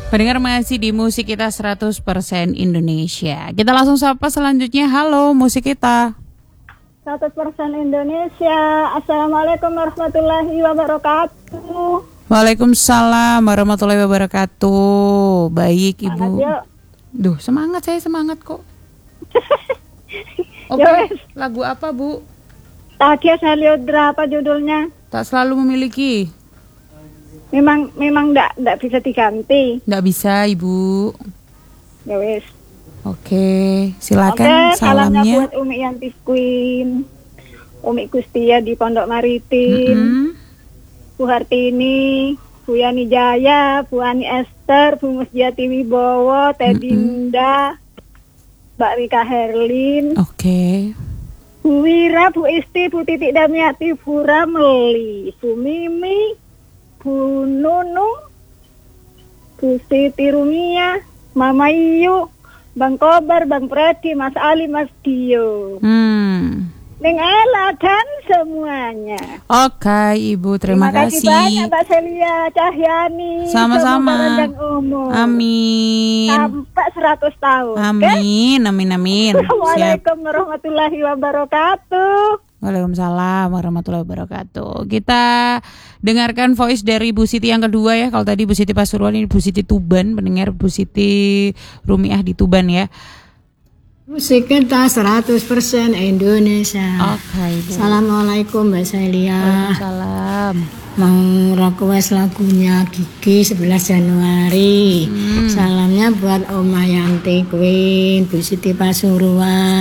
Pendengar masih di Musik Kita 100% Indonesia. Kita langsung sapa selanjutnya. Halo Musik Kita 100% Indonesia. Assalamualaikum warahmatullahi wabarakatuh. Waalaikumsalam warahmatullahi wabarakatuh. Baik Ibu. Duh, semangat, saya semangat kok. Oke, lagu apa Bu? Takia Saliodra, apa judulnya? Tak selalu memiliki. Memang enggak bisa diganti. Enggak bisa Ibu. Ya wes. Oke, silakan salamnya salamnya. buat Umi Yanti Queen, Umi Kustia di Pondok Maritim, Bu Hartini, Bu Yani Jaya, Bu Ani Esther, Bu Musjiati Wibowo, Teh Dinda, Mbak Rika Herlin, Bu Wira, Bu Isti, Bu Titik Damiati, Bu Ramli, Bu Mimi, Bu Nunung, Bu Siti Rumia, Mama Iyu, Bang Kobar, Bang Predi, Mas Ali, Mas Dio, Neng Ella dan semuanya. Oke Ibu, terima kasih. Terima kasih banyak Mbak Celia Cahyani. Sama-sama. Amin. Sampai 100 tahun. Amin, amin. Assalamualaikum warahmatullahi wabarakatuh. Waalaikumsalam warahmatullahi wabarakatuh. Kita dengarkan voice dari Bu Siti yang kedua ya. Kalau tadi Bu Siti Pasuruan, ini Bu Siti Tuban. Pendengar Bu Siti Rumiah di Tuban ya. Musik Kita 100% Indonesia. Oke, Ibu. Assalamualaikum Mbak Celia. Waalaikumsalam. Mau request lagunya Gigi 11 Januari. Salamnya buat Oma Yanti Queen, Bu Siti Pasuruan.